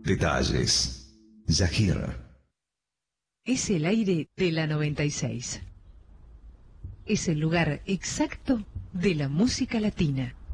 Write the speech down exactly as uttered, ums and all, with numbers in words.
Detalles. Yajir. Es el aire de la noventa y seis. Es el lugar exacto de la música latina.